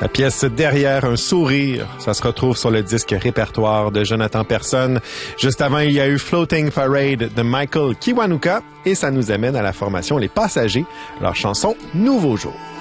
La pièce Derrière un sourire, ça se retrouve sur le disque répertoire de Jonathan Persson. Juste avant, il y a eu Floating Parade de Michael Kiwanuka et ça nous amène à la formation Les Passagers, leur chanson Nouveau jour.